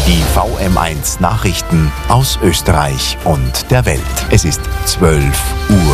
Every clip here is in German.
Die VM1 Nachrichten aus Österreich und der Welt. Es ist 12 Uhr.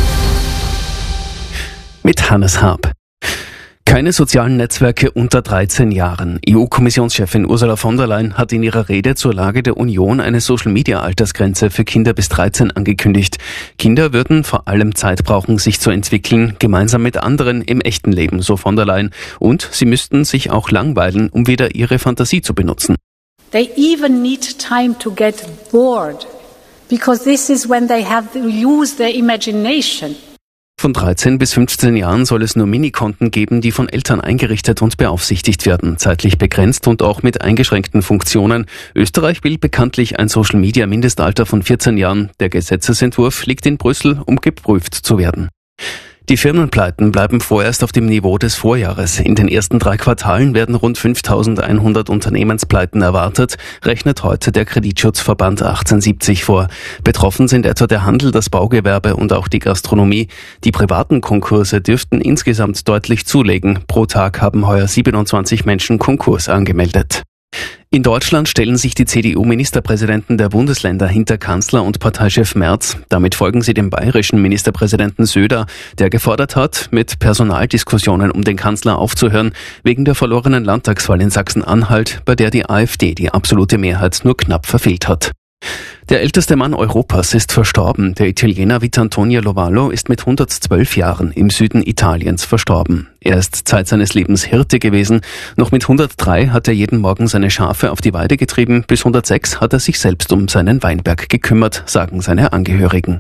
Mit Hannes Haab. Keine sozialen Netzwerke unter 13 Jahren. EU-Kommissionschefin Ursula von der Leyen hat in ihrer Rede zur Lage der Union eine Social-Media-Altersgrenze für Kinder bis 13 angekündigt. Kinder würden vor allem Zeit brauchen, sich zu entwickeln, gemeinsam mit anderen im echten Leben, so von der Leyen. Und sie müssten sich auch langweilen, um wieder ihre Fantasie zu benutzen. They even need time to get bored, because this is when they have to use their imagination. Von 13 bis 15 Jahren soll es nur Minikonten geben, die von Eltern eingerichtet und beaufsichtigt werden, zeitlich begrenzt und auch mit eingeschränkten Funktionen. Österreich will bekanntlich ein Social-Media-Mindestalter von 14 Jahren. Der Gesetzesentwurf liegt in Brüssel, um geprüft zu werden. Die Firmenpleiten bleiben vorerst auf dem Niveau des Vorjahres. In den ersten 3 Quartalen werden rund 5.100 Unternehmenspleiten erwartet, rechnet heute der Kreditschutzverband 1870 vor. Betroffen sind etwa der Handel, das Baugewerbe und auch die Gastronomie. Die privaten Konkurse dürften insgesamt deutlich zulegen. Pro Tag haben heuer 27 Menschen Konkurs angemeldet. In Deutschland stellen sich die CDU-Ministerpräsidenten der Bundesländer hinter Kanzler und Parteichef Merz. Damit folgen sie dem bayerischen Ministerpräsidenten Söder, der gefordert hat, mit Personaldiskussionen um den Kanzler aufzuhören, wegen der verlorenen Landtagswahl in Sachsen-Anhalt, bei der die AfD die absolute Mehrheit nur knapp verfehlt hat. Der älteste Mann Europas ist verstorben. Der Italiener Vittorio Lovallo ist mit 112 Jahren im Süden Italiens verstorben. Er ist Zeit seines Lebens Hirte gewesen. Noch mit 103 hat er jeden Morgen seine Schafe auf die Weide getrieben. Bis 106 hat er sich selbst um seinen Weinberg gekümmert, sagen seine Angehörigen.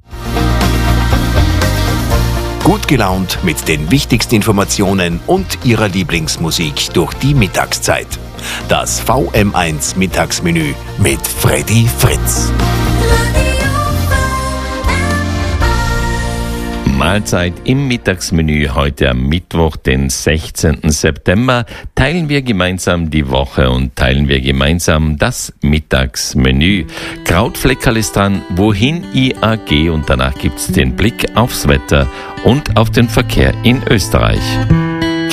Gut gelaunt mit den wichtigsten Informationen und ihrer Lieblingsmusik durch die Mittagszeit. Das VM1 Mittagsmenü mit Freddy Fritz. Mahlzeit im Mittagsmenü heute am Mittwoch, den 16. September. Teilen wir gemeinsam die Woche und teilen wir gemeinsam das Mittagsmenü. Krautfleckerl ist dran, wohin IAG, und danach gibt's den Blick aufs Wetter und auf den Verkehr in Österreich.